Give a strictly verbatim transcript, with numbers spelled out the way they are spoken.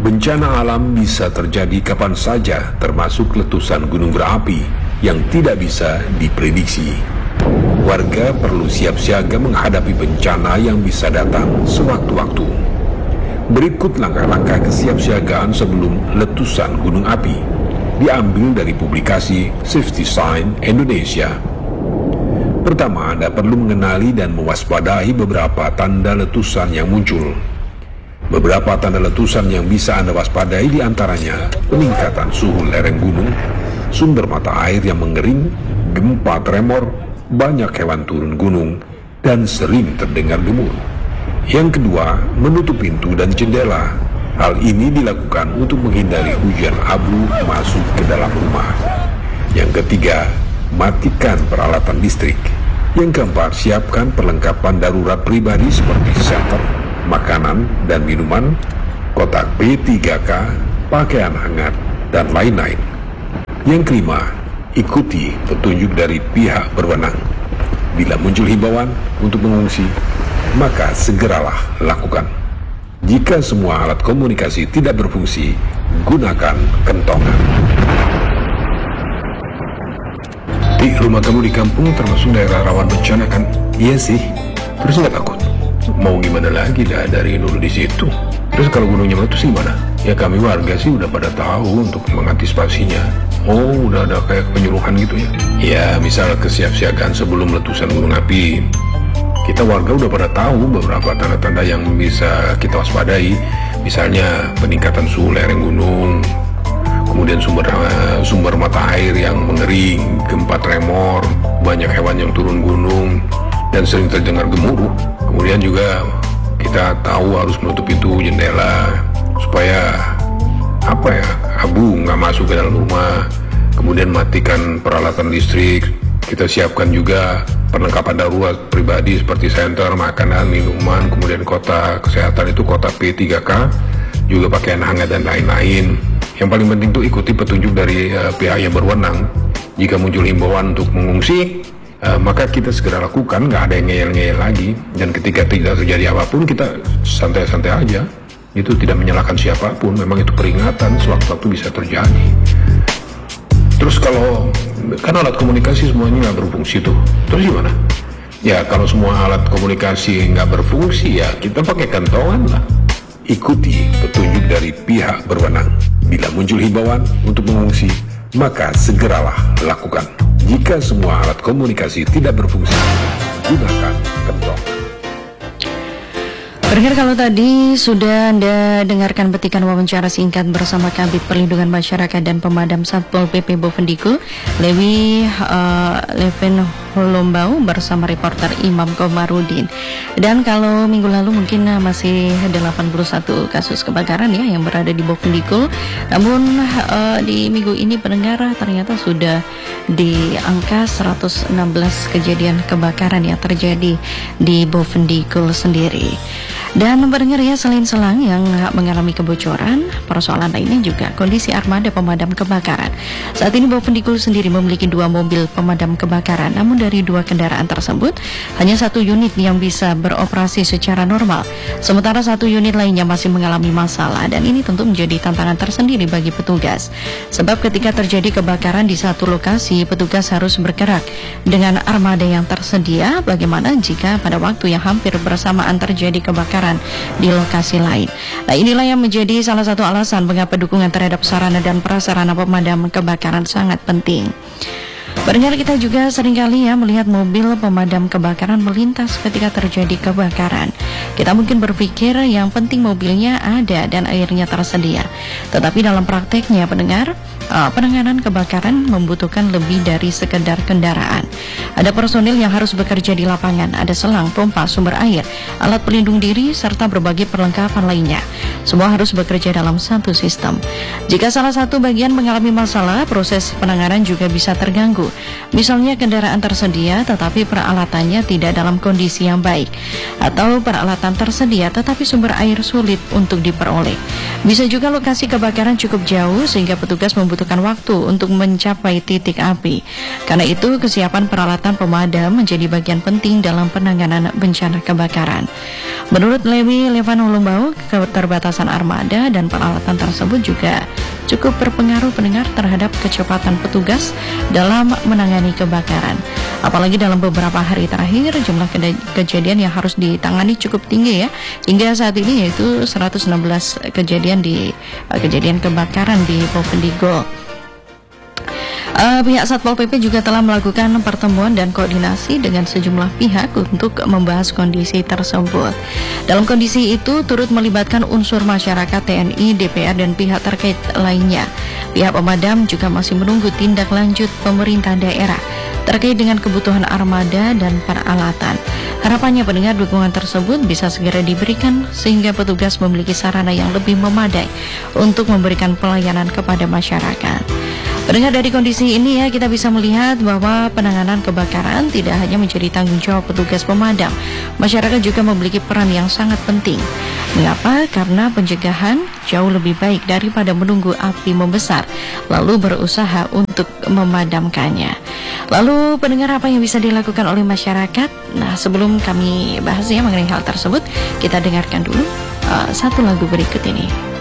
Bencana alam bisa terjadi kapan saja, termasuk letusan gunung berapi yang tidak bisa diprediksi. Warga perlu siap siaga menghadapi bencana yang bisa datang sewaktu-waktu. Berikut langkah-langkah kesiapsiagaan sebelum letusan gunung api, diambil dari publikasi Safety Sign Indonesia. Pertama, Anda perlu mengenali dan mewaspadai beberapa tanda letusan yang muncul. Beberapa tanda letusan yang bisa Anda waspadai diantaranya peningkatan suhu lereng gunung, sumber mata air yang mengering, gempa tremor, banyak hewan turun gunung, dan sering terdengar gemuruh. Yang kedua, menutup pintu dan jendela. Hal ini dilakukan untuk menghindari hujan abu masuk ke dalam rumah. Yang ketiga, matikan peralatan listrik. Yang keempat, siapkan perlengkapan darurat pribadi seperti senter, makanan dan minuman, kotak P tiga K, pakaian hangat, dan lain-lain. Yang kelima, ikuti petunjuk dari pihak berwenang. Bila muncul himbauan untuk mengungsi, maka segeralah lakukan. Jika semua alat komunikasi tidak berfungsi, gunakan kentongan. Di rumah kamu di kampung termasuk daerah rawan bencana kan? Iya sih. Terus nggak takut? Mau gimana lagi, dah dari dulu di situ. Terus kalau gunungnya meletus gimana? Ya kami warga sih udah pada tahu untuk mengantisipasinya. Oh, udah ada kayak penyuluhan gitu ya? Ya, misal kesiapsiagaan sebelum letusan gunung api. Kita warga udah pada tahu beberapa tanda-tanda yang bisa kita waspadai. Misalnya peningkatan suhu lereng gunung, kemudian sumber uh, sumber mata air yang mengering, gempa tremor, banyak hewan yang turun gunung, dan sering terdengar gemuruh. Kemudian juga kita tahu harus menutup pintu jendela supaya apa ya abu nggak masuk ke dalam rumah. Kemudian matikan peralatan listrik. Kita siapkan juga perlengkapan darurat pribadi seperti senter, makanan, minuman, kemudian kota kesehatan itu kota P tiga K, juga pakaian hangat dan lain-lain. Yang paling penting itu ikuti petunjuk dari uh, pihak yang berwenang. Jika muncul himbauan untuk mengungsi, uh, maka kita segera lakukan, nggak ada yang ngeyel-ngeyel lagi. Dan ketika tidak terjadi apapun, kita santai-santai aja. Itu tidak menyalahkan siapapun, memang itu peringatan sewaktu-waktu bisa terjadi. Terus kalau kan alat komunikasi semuanya nggak berfungsi tuh, terus gimana? Ya kalau semua alat komunikasi nggak berfungsi, ya kita pakai kentongan lah. Ikuti petunjuk dari pihak berwenang. Bila muncul himbauan untuk mengungsi, maka segeralah lakukan. Jika semua alat komunikasi tidak berfungsi, gunakan kentongan. Pendengar, kalau tadi sudah Anda dengarkan petikan wawancara singkat bersama Kabid Perlindungan Masyarakat dan Pemadam Satpol P P Bovendigul, Lewi uh, Leven Holombau bersama reporter Imam Komarudin. Dan kalau minggu lalu mungkin masih delapan puluh satu kasus kebakaran ya yang berada di Bovendigul. Namun uh, di minggu ini pendengar ternyata sudah di angka seratus enam belas kejadian kebakaran yang terjadi di Bovendigul sendiri. Dan pendengar ya, selain selang yang mengalami kebocoran, persoalan lainnya juga kondisi armada pemadam kebakaran. Saat ini Bovendigul sendiri memiliki dua mobil pemadam kebakaran, namun dari dua kendaraan tersebut hanya satu unit yang bisa beroperasi secara normal, sementara satu unit lainnya masih mengalami masalah. Dan ini tentu menjadi tantangan tersendiri bagi petugas, sebab ketika terjadi kebakaran di satu lokasi, petugas harus bergerak dengan armada yang tersedia. Bagaimana jika pada waktu yang hampir bersamaan terjadi kebakaran di lokasi lain? Nah, inilah yang menjadi salah satu alasan mengapa dukungan terhadap sarana dan prasarana pemadam kebakaran sangat penting. Pendengar, kita juga seringkali ya melihat mobil pemadam kebakaran melintas ketika terjadi kebakaran. Kita mungkin berpikir yang penting mobilnya ada dan airnya tersedia. Tetapi dalam prakteknya pendengar, uh, penanganan kebakaran membutuhkan lebih dari sekedar kendaraan. Ada personil yang harus bekerja di lapangan, ada selang, pompa, sumber air, alat pelindung diri, serta berbagai perlengkapan lainnya. Semua harus bekerja dalam satu sistem. Jika salah satu bagian mengalami masalah, proses penanganan juga bisa terganggu. Misalnya kendaraan tersedia tetapi peralatannya tidak dalam kondisi yang baik, atau peralatan tersedia tetapi sumber air sulit untuk diperoleh. Bisa juga lokasi kebakaran cukup jauh sehingga petugas membutuhkan waktu untuk mencapai titik api. Karena itu kesiapan peralatan pemadam menjadi bagian penting dalam penanganan bencana kebakaran. Menurut Lewi Levan Holombau, keterbatasan keterbatasan armada dan peralatan tersebut juga cukup berpengaruh pendengar terhadap kecepatan petugas dalam menangani kebakaran. Apalagi dalam beberapa hari terakhir jumlah kejadian yang harus ditangani cukup tinggi ya. Hingga saat ini yaitu seratus enam belas kejadian di uh, kejadian kebakaran di Bovendigul. Uh, pihak Satpol P P juga telah melakukan pertemuan dan koordinasi dengan sejumlah pihak untuk membahas kondisi tersebut. Dalam kondisi itu turut melibatkan unsur masyarakat, T N I, D P R, dan pihak terkait lainnya. Pihak pemadam juga masih menunggu tindak lanjut pemerintah daerah terkait dengan kebutuhan armada dan peralatan. Harapannya pendengar dukungan tersebut bisa segera diberikan sehingga petugas memiliki sarana yang lebih memadai untuk memberikan pelayanan kepada masyarakat. Pendengar, dari kondisi ini ya kita bisa melihat bahwa penanganan kebakaran tidak hanya menjadi tanggung jawab petugas pemadam. Masyarakat juga memiliki peran yang sangat penting. Mengapa? Karena pencegahan jauh lebih baik daripada menunggu api membesar lalu berusaha untuk memadamkannya. Lalu pendengar, apa yang bisa dilakukan oleh masyarakat? Nah, sebelum kami bahas ya mengenai hal tersebut, kita dengarkan dulu uh, satu lagu berikut ini.